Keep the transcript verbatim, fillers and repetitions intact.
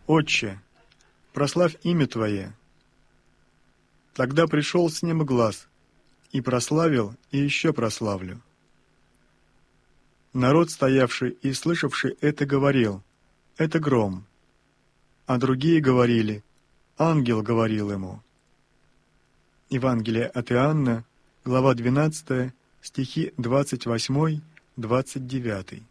Отче, прославь имя Твое». Тогда пришел с неба глас, и прославил, и еще прославлю. Народ, стоявший и слышавший это, говорил: «Это гром». А другие говорили: «Ангел говорил ему». Евангелие от Иоанна, глава двенадцатая, стихи двадцать восемь, двадцать девять.